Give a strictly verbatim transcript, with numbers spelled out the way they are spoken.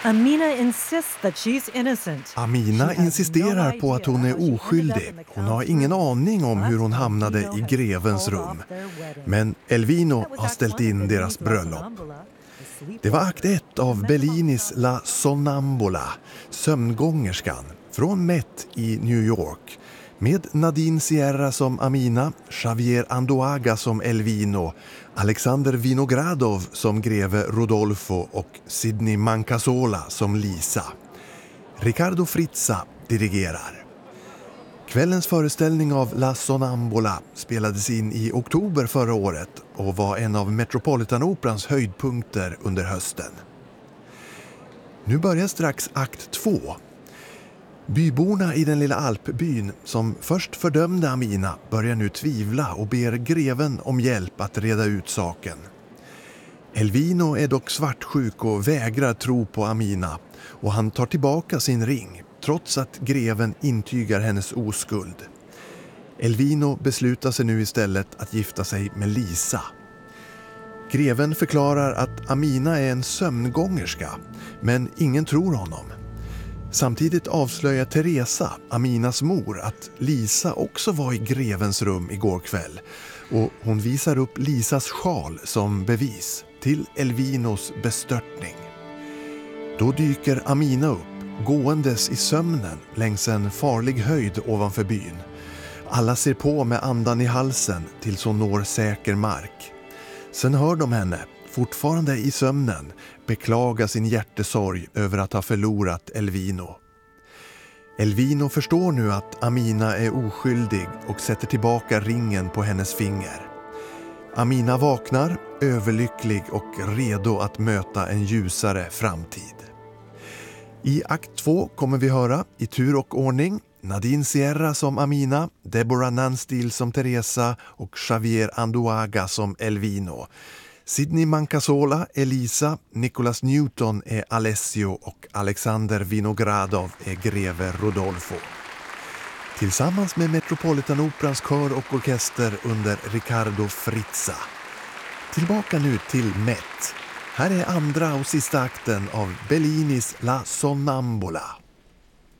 Amina insists that she's innocent. Amina insisterar på att hon är oskyldig. Hon har ingen aning om hur hon hamnade i grevens rum. Men Elvino har ställt in deras bröllop. Det var akt ett av Bellinis La Sonnambola, sömngångerskan, från Met i New York. Med Nadine Sierra som Amina, Javier Andoaga som Elvino, Alexander Vinogradov som greve Rodolfo och Sidney Mancasola som Lisa. Ricardo Frizza dirigerar. Kvällens föreställning av La Sonnambola spelades in i oktober förra året och var en av Metropolitan-operans höjdpunkter under hösten. Nu börjar strax akt två. Byborna i den lilla alpbyn som först fördömde Amina börjar nu tvivla och ber greven om hjälp att reda ut saken. Elvino är dock svartsjuk och vägrar tro på Amina och han tar tillbaka sin ring trots att greven intygar hennes oskuld. Elvino beslutar sig nu istället att gifta sig med Lisa. Greven förklarar att Amina är en sömngångerska, men ingen tror honom. Samtidigt avslöjar Teresa, Aminas mor, att Lisa också var i grevens rum igår kväll och hon visar upp Lisas sjal som bevis till Elvinos bestörtning. Då dyker Amina upp, gåendes i sömnen längs en farlig höjd ovanför byn. Alla ser på med andan i halsen tills hon når säker mark. Sen hör de henne, fortfarande i sömnen, beklaga sin hjärtesorg över att ha förlorat Elvino. Elvino förstår nu att Amina är oskyldig och sätter tillbaka ringen på hennes finger. Amina vaknar, överlycklig och redo att möta en ljusare framtid. I akt två kommer vi höra, i tur och ordning, Nadine Sierra som Amina, Deborah Nanstil som Teresa och Javier Andoaga som Elvino. Sidney Mancasola är Lisa, Nicholas Newton är Alessio och Alexander Vinogradov är greve Rodolfo. Tillsammans med Metropolitan-operans kör och orkester under Ricardo Frizza. Tillbaka nu till Met. Här är andra och sista akten av Bellinis La Sonnambola.